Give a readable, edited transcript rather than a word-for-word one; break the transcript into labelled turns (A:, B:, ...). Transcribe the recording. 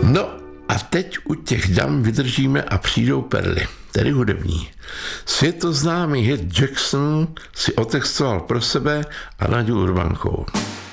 A: No a teď u těch dam vydržíme a přijdou perly, tedy hudební. Světoznámý hit Jackson si otextoval pro sebe a Naďu Urbankovou.